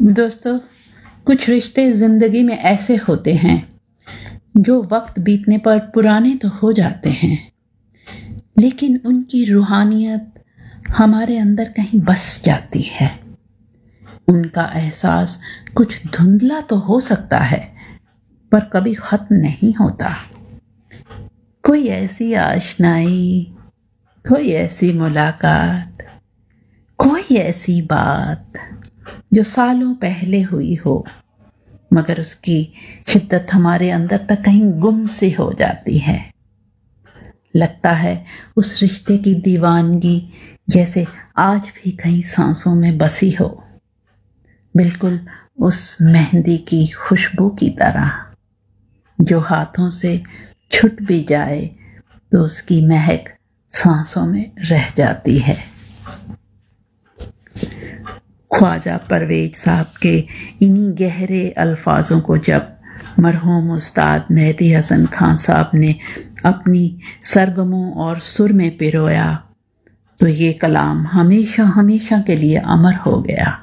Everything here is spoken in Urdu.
دوستو، کچھ رشتے زندگی میں ایسے ہوتے ہیں جو وقت بیتنے پر پرانے تو ہو جاتے ہیں، لیکن ان کی روحانیت ہمارے اندر کہیں بس جاتی ہے۔ ان کا احساس کچھ دھندلا تو ہو سکتا ہے، پر کبھی ختم نہیں ہوتا۔ کوئی ایسی آشنائی، کوئی ایسی ملاقات، کوئی ایسی بات جو سالوں پہلے ہوئی ہو، مگر اس کی شدت ہمارے اندر تک کہیں گم سی ہو جاتی ہے۔ لگتا ہے اس رشتے کی دیوانگی جیسے آج بھی کہیں سانسوں میں بسی ہو، بالکل اس مہندی کی خوشبو کی طرح جو ہاتھوں سے چھٹ بھی جائے تو اس کی مہک سانسوں میں رہ جاتی ہے۔ خواجہ پرویز صاحب کے انہی گہرے الفاظوں کو جب مرحوم استاد مہدی حسن خان صاحب نے اپنی سرگموں اور سر میں پرویا تو یہ کلام ہمیشہ ہمیشہ کے لیے امر ہو گیا۔